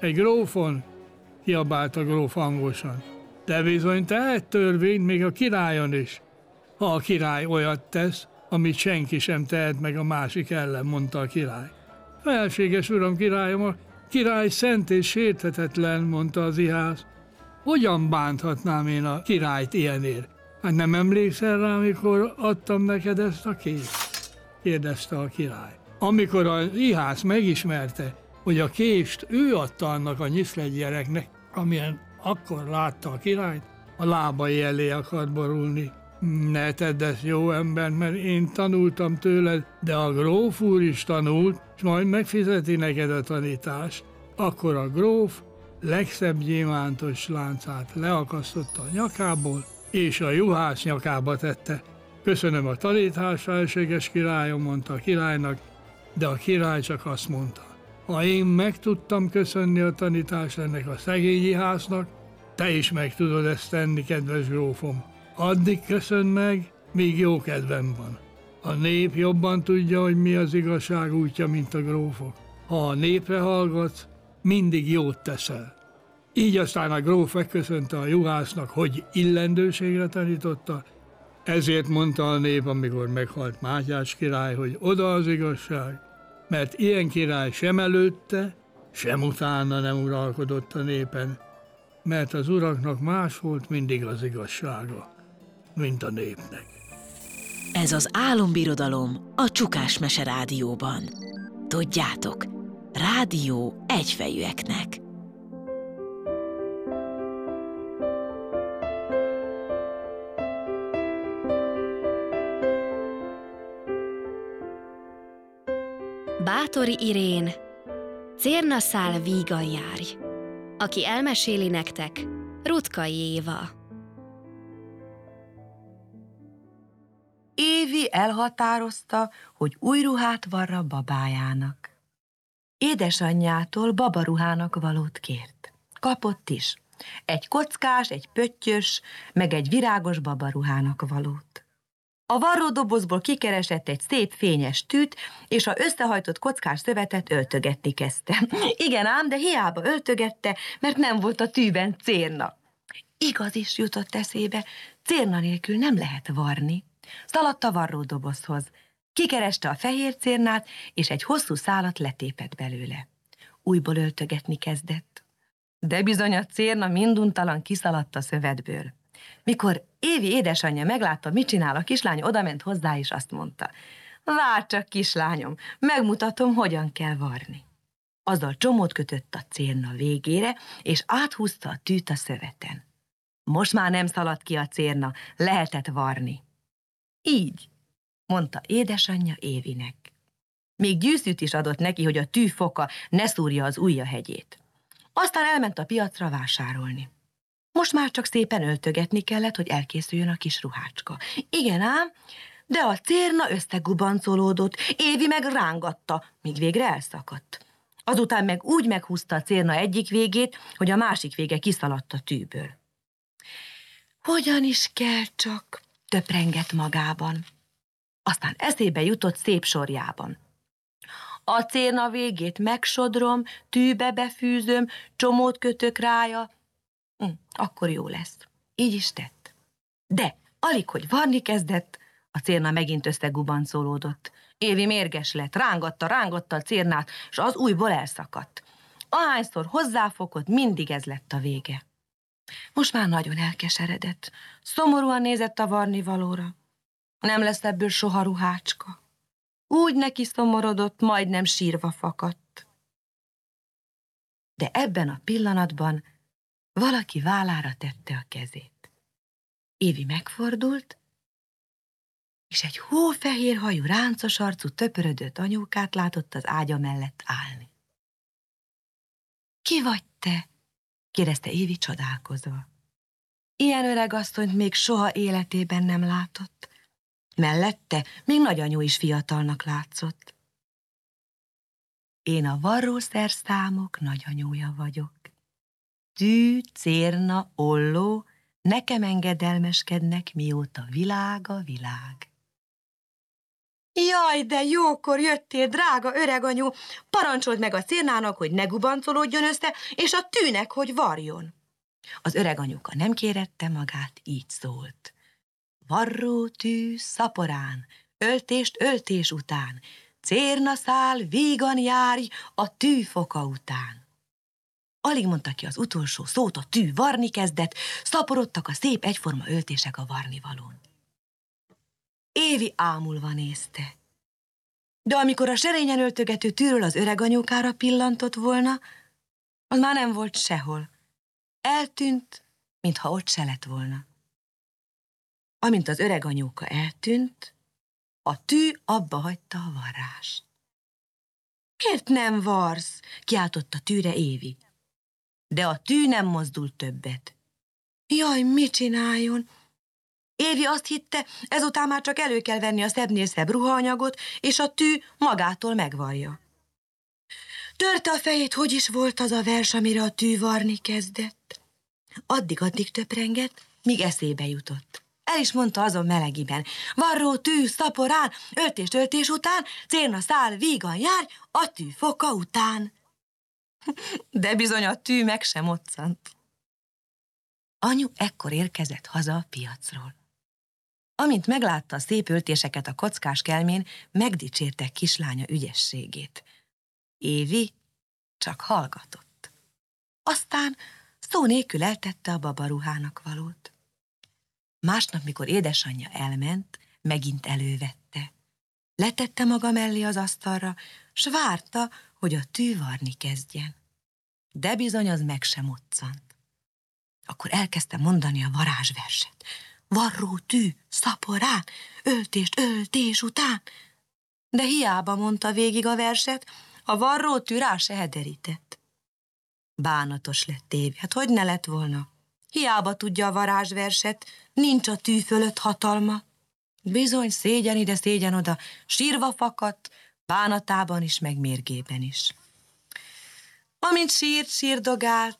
Egy grófon, kiabált a gróf hangosan. De bizony tehet törvényt még a királyon is. Ha a király olyat tesz, amit senki sem tehet meg a másik ellen, mondta a király. Felséges uram, királyom, a király szent és sérthetetlen, mondta az ihász. Hogyan bánthatnám én a királyt ilyenért? Hát nem emlékszel rá, amikor adtam neked ezt a kést? Kérdezte a király. Amikor az ihász megismerte, hogy a kést ő adta annak a nyiszlegy gyereknek, amilyen akkor látta a királyt, a lábai elé akart borulni. Ne tedd ezt, jó ember, mert én tanultam tőled, de a gróf úr is tanult, és majd megfizeti neked a tanítást. Akkor a gróf legszebb gyémántos láncát leakasztotta a nyakából, és a juhász nyakába tette. Köszönöm a tanítást, felséges királyom, mondta a királynak, de a király csak azt mondta. Ha én meg tudtam köszönni a tanítást ennek a szegény ihásznak, te is meg tudod ezt tenni, kedves grófom. Addig köszön meg, míg jó kedvem van. A nép jobban tudja, hogy mi az igazság útja, mint a grófok. Ha a népre hallgatsz, mindig jót teszel. Így aztán a gróf megköszönte a juhásznak, hogy illendőségre tanította, ezért mondta a nép, amikor meghalt Mátyás király, hogy oda az igazság, mert ilyen király sem előtte, sem utána nem uralkodott a népen, mert az uraknak más volt mindig az igazsága, mint a népnek. Ez az álombirodalom a Csukás Mese Rádióban. Tudjátok, rádió egyfejűeknek. Bátori Irén, Cérnaszál vígan járj. Aki elmeséli nektek, Rutkai Éva. Évi elhatározta, hogy új ruhát varra babájának. Édesanyjától babaruhának valót kért. Kapott is. Egy kockás, egy pöttyös, meg egy virágos babaruhának valót. A varródobozból kikeresett egy szép fényes tűt, és a összehajtott kockás szövetet öltögetni kezdte. Igen ám, de hiába öltögette, mert nem volt a tűben cérna. Igaz is jutott eszébe, cérna nélkül nem lehet varni. Szaladt a varródobozhoz. Kikereste a fehér cérnát, és egy hosszú szálat letépett belőle. Újból öltögetni kezdett. De bizony a cérna minduntalan kiszaladt a szövetből. Mikor Évi édesanyja meglátta, mit csinál a kislány, odament hozzá, és azt mondta, várj csak, kislányom, megmutatom, hogyan kell varni. Azzal csomót kötött a cérna végére, és áthúzta a tűt a szöveten. Most már nem szaladt ki a cérna, lehetett varni. Így, mondta édesanyja Évinek. Még gyűszűt is adott neki, hogy a tű foka ne szúrja az ujja hegyét. Aztán elment a piacra vásárolni. Most már csak szépen öltögetni kellett, hogy elkészüljön a kis ruhácska. Igen ám, de a cérna összegubancolódott, Évi meg rángatta, míg végre elszakadt. Azután meg úgy meghúzta a cérna egyik végét, hogy a másik vége kiszaladt a tűből. Hogyan is kell csak, töprengett magában. Aztán eszébe jutott szép sorjában. A cérna végét megsodrom, tűbe befűzöm, csomót kötök rája, akkor jó lesz. Így is tett. De alig, hogy varni kezdett, a cérna megint összegubancolódott. Évi mérges lett, rángatta a cérnát, és az újból elszakadt. Ahányszor hozzáfogott, mindig ez lett a vége. Most már nagyon elkeseredett. Szomorúan nézett a varnivalóra. Nem lesz ebből soha ruhácska. Úgy neki szomorodott, majdnem sírva fakadt. De ebben a pillanatban valaki vállára tette a kezét. Évi megfordult, és egy hófehér hajú, ráncos arcú, töpörödött anyókát látott az ágya mellett állni. Ki vagy te? Kérdezte Évi csodálkozva. Ilyen öreg asszonyt még soha életében nem látott. Mellette még nagyanyú is fiatalnak látszott. Én a varrószerszámok nagyanyója vagyok. Tű, cérna, olló, nekem engedelmeskednek, mióta világ a világ. Jaj, de jókor jöttél, drága öreganyu! Parancsold meg a cérnának, hogy ne gubancolódjon össze, és a tűnek, hogy varjon. Az öreganyuka nem kérette magát, így szólt. Varró tű szaporán, öltést öltés után, cérnaszál vígan járj a tűfoka után. Alig mondta ki az utolsó szót, a tű varni kezdett, szaporodtak a szép egyforma öltések a varnivalón. Évi ámulva nézte. De amikor a serényen öltögető tűről az öreganyukára pillantott volna, az már nem volt sehol. Eltűnt, mintha ott se lett volna. Amint az öreganyóka eltűnt, a tű abba hagyta a varrást. Miért nem varsz? Kiáltott a tűre Évi. De a tű nem mozdult többet. Jaj, mit csináljon? Évi azt hitte, ezután már csak elő kell venni a szebbnél szebb ruhaanyagot, és a tű magától megvarja. Törte a fejét, hogy is volt az a vers, amire a tű varni kezdett. Addig töprengett, míg eszébe jutott. El is mondta azon melegiben, varró tű szaporán, öltés után, cérnaszál vígan járj a tű foka után. De bizony a tű meg sem moccant. Anyu ekkor érkezett haza a piacról. Amint meglátta a szép öltéseket a kockás kelmén, megdicsérte kislánya ügyességét. Évi csak hallgatott. Aztán szó nélkül eltette a babaruhának valót. Másnap, mikor édesanyja elment, megint elővette. Letette maga mellé az asztalra, s várta, hogy a tű varni kezdjen. De bizony az meg sem moccant. Akkor elkezdte mondani a varázsverset. Varró tű, szaporán, öltés után. De hiába mondta végig a verset, a varró tű rá se hederített. Bánatos lett Évi, hát hogy ne lett volna? Hiába tudja a varázsverset, nincs a tű fölött hatalma. Bizony szégyen ide, szégyen oda, sírva fakadt, bánatában is, meg mérgében is. Amint sírdogált,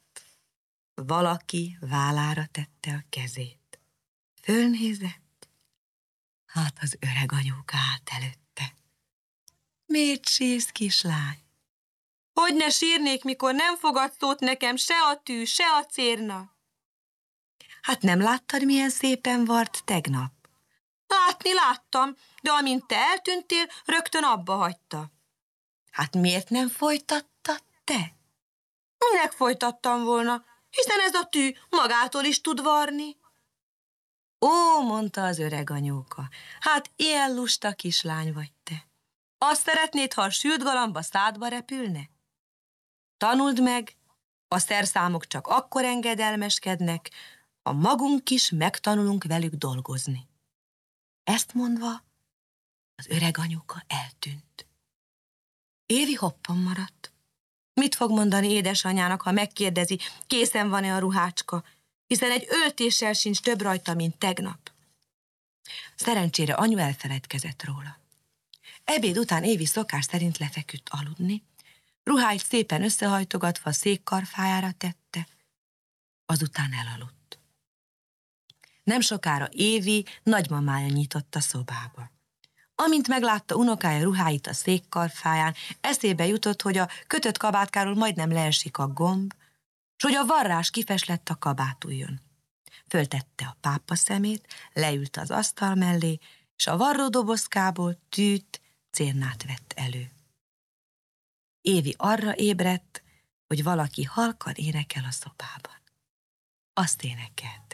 valaki vállára tette a kezét. Fölnézett, hát az öreganyóka állt előtte. Miért sírsz, kislány? Hogy ne sírnék, mikor nem fogad szót nekem se a tű, se a cérna? Hát nem láttad, milyen szépen vart tegnap? Látni láttam, de amint te eltűntél, rögtön abba hagyta. Hát miért nem folytattad te? Minek folytattam volna, hiszen ez a tű magától is tud varni. Ó, mondta az öreganyóka, hát ilyen lusta kislány vagy te. Azt szeretnéd, ha a sült galamba szádba repülne? Tanuld meg, a szerszámok csak akkor engedelmeskednek, ha magunk is megtanulunk velük dolgozni. Ezt mondva, az öreganyóka eltűnt. Évi hoppan maradt. Mit fog mondani édesanyának, ha megkérdezi, készen van-e a ruhácska, hiszen egy öltéssel sincs több rajta, mint tegnap. Szerencsére anyu elfeledkezett róla. Ebéd után Évi szokás szerint lefeküdt aludni, ruháit szépen összehajtogatva a székkarfájára tette, azután elaludt. Nem sokára Évi nagymamája nyitott a szobába. Amint meglátta unokája ruháit a székkarfáján, eszébe jutott, hogy a kötött kabátkáról majdnem leesik a gomb, s hogy a varrás kifeslett a kabátujjon. Föltette a pápa szemét, leült az asztal mellé, és a varródobozkából tűt, cérnát vett elő. Évi arra ébredt, hogy valaki halkan énekel a szobában. Azt énekelt.